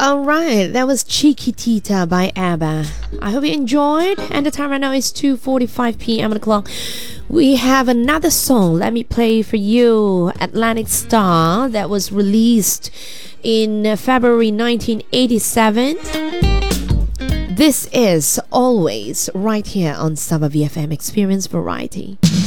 Alright, that was Chiquitita by ABBA. I hope you enjoyed. And the time right now is 2:45 p.m. on the clock. We have another song. Let me play for you. Atlantic Star, that was released in February 1987. This is Always right here on Summer VFM Experience Variety.